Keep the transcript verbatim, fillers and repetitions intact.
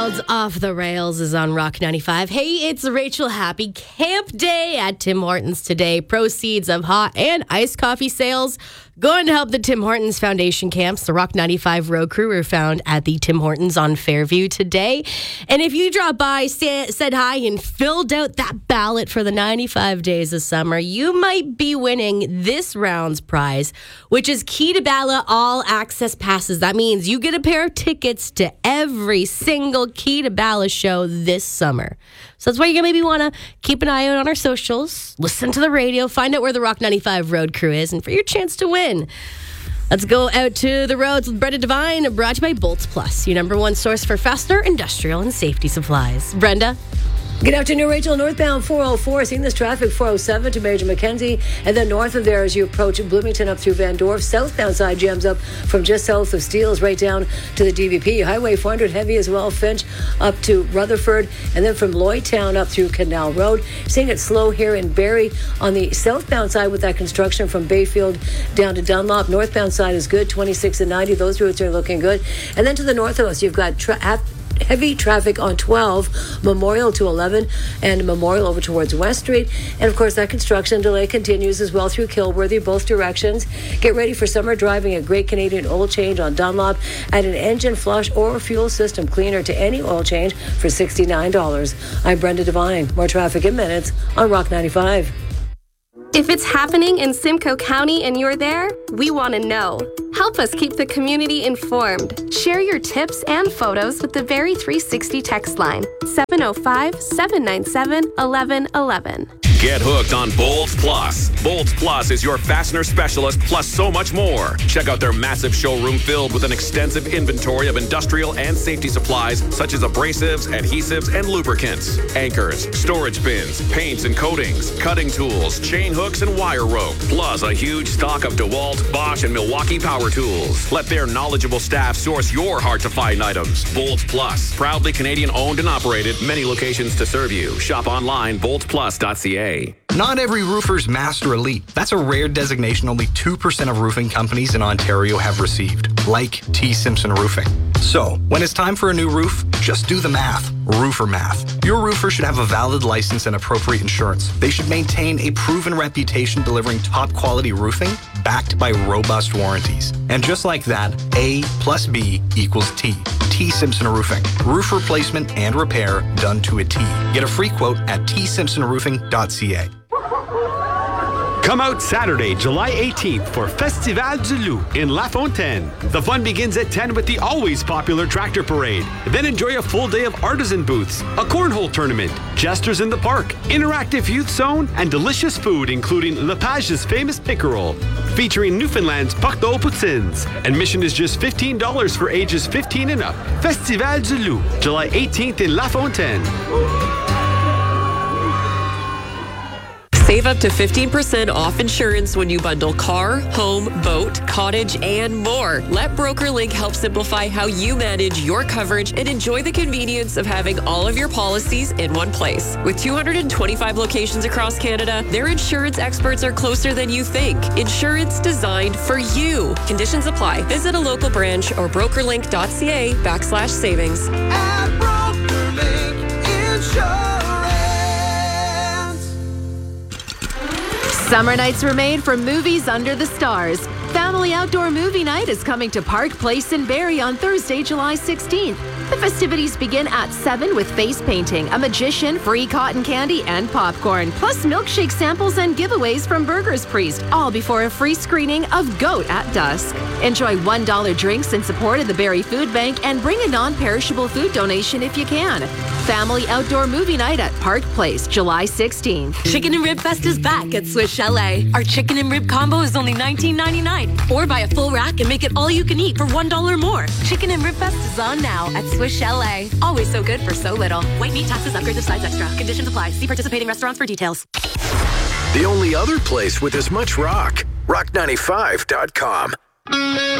World's Off the Rails is on Rock ninety-five. Hey, it's Rachel. Happy Camp Day at Tim Hortons today. Proceeds of hot and iced coffee sales going to help the Tim Hortons Foundation camps. The Rock ninety-five road crew were found at the Tim Hortons on Fairview today. And if you drop by, said hi, and filled out that ballot for the ninety-five days of summer, you might be winning this round's prize, which is Key to Bala All Access Passes. That means you get a pair of tickets to every single Key to Bala show this summer. So that's why you maybe want to keep an eye out on our socials, listen to the radio, find out where the Rock ninety-five road crew is, and for your chance to win. Let's go out to the roads with Brenda Devine, brought to you by Bolts Plus, your number one source for fastener, industrial, and safety supplies. Brenda? Good afternoon, Rachel. Northbound four oh four, seeing this traffic four oh seven to Major Mackenzie, and then north of there as you approach Bloomington up through Van Dorf. Southbound side jams up from just south of Steeles right down to the D V P. Highway four hundred heavy as well, Finch up to Rutherford, and then from Lloydtown up through Canal Road. Seeing it slow here in Barrie on the southbound side with that construction from Bayfield down to Dunlop. Northbound side is good, twenty-six and ninety. Those routes are looking good. And then to the north of us, you've got tra- at heavy traffic on twelve, Memorial to eleven, and Memorial over towards West Street. And of course, that construction delay continues as well through Kilworthy, both directions. Get ready for summer driving a Great Canadian Oil Change on Dunlop. Add an engine flush or fuel system cleaner to any oil change for sixty-nine dollars. I'm Brenda Devine. More traffic in minutes on Rock ninety-five. If it's happening in Simcoe County and you're there, we want to know. Help us keep the community informed. Share your tips and photos with the Barrie three sixty text line, seven oh five, seven nine seven, one one one one. Get hooked on Bolts Plus. Bolts Plus is your fastener specialist plus so much more. Check out their massive showroom filled with an extensive inventory of industrial and safety supplies such as abrasives, adhesives, and lubricants, anchors, storage bins, paints and coatings, cutting tools, chain hooks, and wire rope, plus a huge stock of DeWalt, Bosch, and Milwaukee power tools. Let their knowledgeable staff source your hard-to-find items. Bolts Plus, proudly Canadian-owned and operated, many locations to serve you. Shop online, bolts plus dot c a. Not every roofer's Master Elite. That's a rare designation only two percent of roofing companies in Ontario have received, like T. Simpson Roofing. So, when it's time for a new roof, just do the math. Roofer math. Your roofer should have a valid license and appropriate insurance. They should maintain a proven reputation delivering top quality roofing backed by robust warranties. And just like that, A plus B equals T. T. Simpson Roofing. Roof replacement and repair done to a T. Get a free quote at t simpson roofing dot c a. Come out Saturday, July eighteenth for Festival du Loup in La Fontaine. The fun begins at ten with the always popular tractor parade. Then enjoy a full day of artisan booths, a cornhole tournament, jesters in the park, interactive youth zone, and delicious food including Lepage's famous pickerel, featuring Newfoundland's Porte aux Poutines. Admission is just fifteen dollars for ages fifteen and up. Festival du Loup, July eighteenth in La Fontaine. Save up to fifteen percent off insurance when you bundle car, home, boat, cottage, and more. Let BrokerLink help simplify how you manage your coverage and enjoy the convenience of having all of your policies in one place. With two hundred twenty-five locations across Canada, their insurance experts are closer than you think. Insurance designed for you. Conditions apply. Visit a local branch or brokerlink dot c a backslash savings. At BrokerLink Insurance. Summer nights were made for movies under the stars. Family Outdoor Movie Night is coming to Park Place in Barrie on Thursday, July sixteenth. The festivities begin at seven with face painting, a magician, free cotton candy, and popcorn, plus milkshake samples and giveaways from Burgers Priest, all before a free screening of Goat at dusk. Enjoy one dollar drinks in support of the Barrie Food Bank and bring a non-perishable food donation if you can. Family Outdoor Movie Night at Park Place, July sixteenth. Chicken and Rib Fest is back at Swiss Chalet. Our chicken and rib combo is only nineteen ninety-nine. Or buy a full rack and make it all you can eat for one dollar more. Chicken and Rib Fest is on now at Swiss Chalet. Always so good for so little. White meat, taxes, upgrades of sides extra. Conditions apply. See participating restaurants for details. The only other place with as much rock. rock ninety-five dot com.